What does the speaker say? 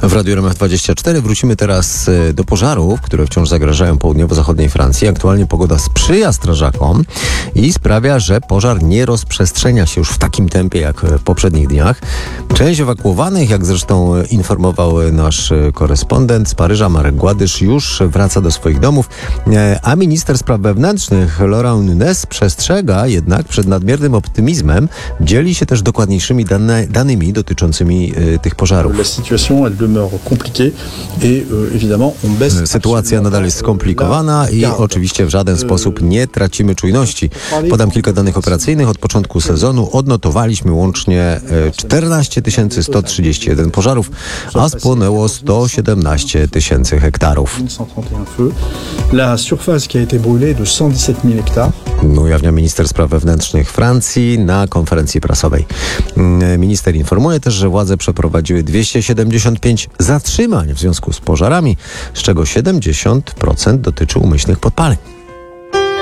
W Radiu RMF24 wrócimy teraz do pożarów, które wciąż zagrażają południowo-zachodniej Francji. Aktualnie pogoda sprzyja strażakom i sprawia, że pożar nie rozprzestrzenia się już w takim tempie jak w poprzednich dniach. Część ewakuowanych, jak zresztą informował nasz korespondent z Paryża, Marek Gładysz, już wraca do swoich domów, a minister spraw wewnętrznych Laurent Nunez przestrzega jednak przed nadmiernym optymizmem. Dzieli się też dokładniejszymi danymi dotyczącymi tych pożarów. Sytuacja nadal jest skomplikowana i oczywiście w żaden sposób nie tracimy czujności. Podam kilka danych operacyjnych. Od początku sezonu odnotowaliśmy łącznie 14 131 pożarów, a spłonęło 117 000 hektarów. Ujawnia minister spraw wewnętrznych Francji na konferencji prasowej. Minister informuje też, że władze przeprowadziły 275 zatrzymań w związku z pożarami, z czego 70% dotyczy umyślnych podpaleń.